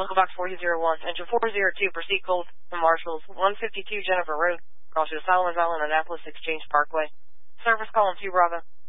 Local box 4001, enter 402, proceed cold from Marshalls, 152 Jennifer Road, cross to Solomons Island, Annapolis Exchange Parkway. Service call on 2 Bravo.